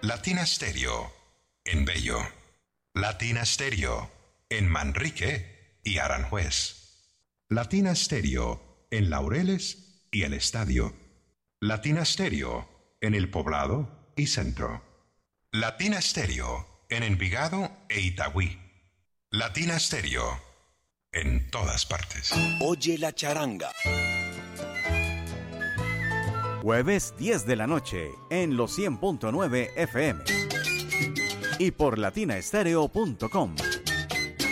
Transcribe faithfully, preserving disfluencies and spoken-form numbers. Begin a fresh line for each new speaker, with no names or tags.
Latina Stereo en Bello. Latina Stereo en Manrique y Aranjuez. Latina Stereo en Laureles y El Estadio. Latina Stereo en El Poblado y Centro. Latina Stereo en Envigado e Itagüí. Latina Stereo en todas partes.
Oye la charanga.
Jueves diez de la noche en los cien punto nueve F M y por latinastereo punto com.